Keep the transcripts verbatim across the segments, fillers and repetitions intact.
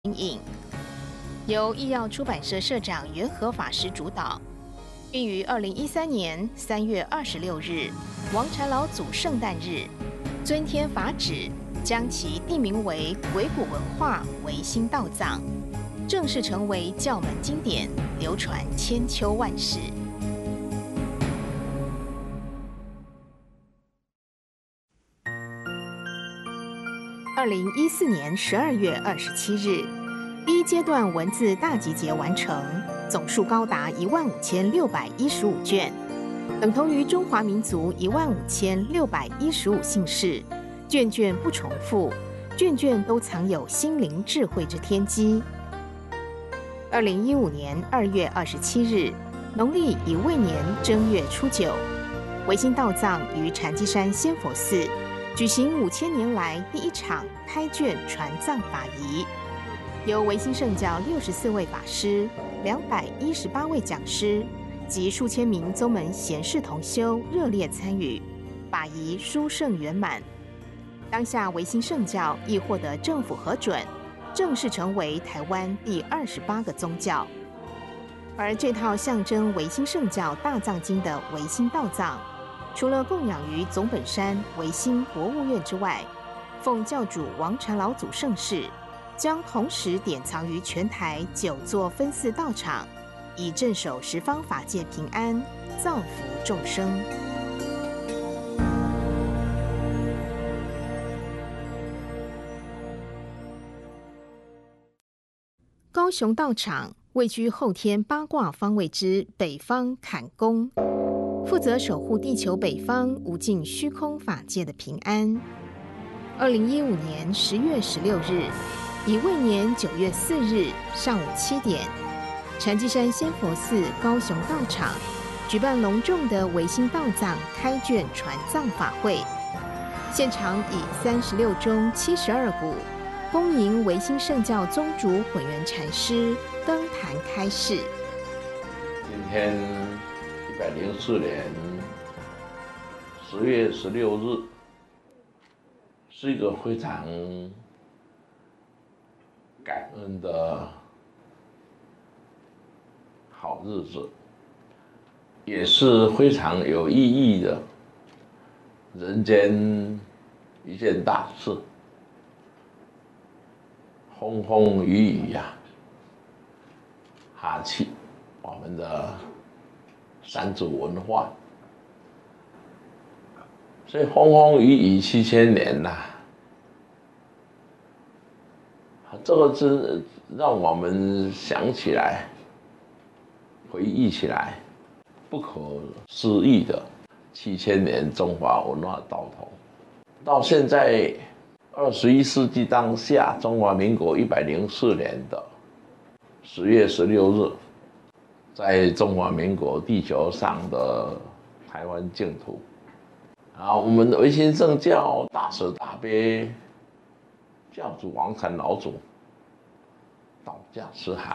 阴影，由医药出版社社长元和法师主导，并于二零一三年三月二十六日王禅老祖圣诞日，尊天法旨，将其定名为鬼谷文化唯心道藏，正式成为教门经典，流传千秋万世。二零一四年十二月二十七日，第一阶段文字大集结完成，总数高达一万五千六百一十五卷，等同于中华民族一万五千六百一十五姓氏，卷卷不重复，卷卷都藏有心灵智慧之天机。二零一五年二月二十七日，农历乙未年正月初九，唯心道藏于禅机山仙佛寺举行五千年来第一场开卷传藏法仪，由唯心圣教六十四位法师、两百一十八位讲师及数千名宗门贤士同修热烈参与，法仪殊胜圆满。当下唯心圣教亦获得政府核准，正式成为台湾第二十八个宗教。而这套象征唯心圣教大藏经的唯心道藏，除了供养于总本山唯心博物院之外，奉教主王禅老祖圣事，将同时典藏于全台九座分寺道场，以镇守十方法界平安，造福众生。高雄道场位居后天八卦方位之北方坎宫，负责守护地球北方无尽虚空法界的平安。二零一五年十月十六日，乙未年九月四日上午七点，禅机山仙佛寺高雄道场举办隆重的唯心道藏开卷传藏法会，现场以三十六中七十二鼓恭迎唯心圣教宗主混元禅师登坛开示。 今天一百零四年十月十六日，是一个非常感恩的好日子，也是非常有意义的人间一件大事。风风雨雨呀、啊，哈气我们的三祖文化，所以风风雨雨七千年呐、啊，这个是让我们想起来、回忆起来不可思议的七千年中华文化道统。到现在二十一世纪当下，中华民国一百零四年的十月十六日，在中华民国地球上的台湾净土，啊，我们唯心圣教大慈大悲教主王禅老祖道驾慈航，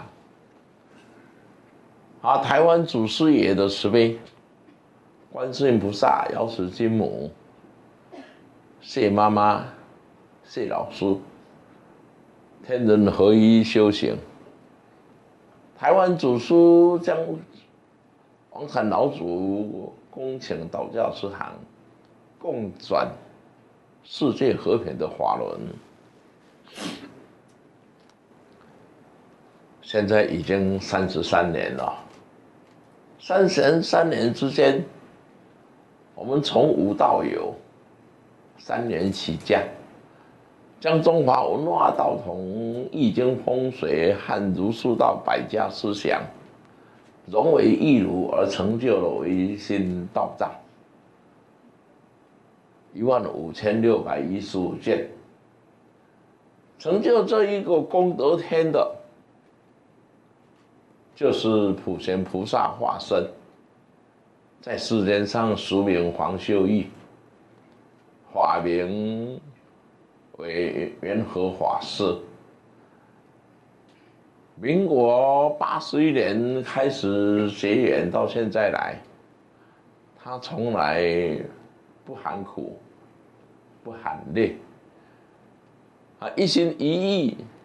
啊，台湾祖师爷的慈悲，观世音菩萨、药师金母、谢妈妈、谢老师，天人合一修行。台湾祖师将王禅老祖恭请道教慈航，共转世界和平的法轮。现在已经三十三年了，三十三年之间，我们从无到有，三年起家，将中华文化道统、易经风水和儒释道百家思想融为一炉，而成就了唯心道藏一万五千六百一十五卷，成就这一个功德天的，就是普贤菩萨化身，在世间上俗名黄秀玉，法名为元和法师。民国八十一年开始结缘，到现在来，他从来不含苦，不含累，啊，一心一意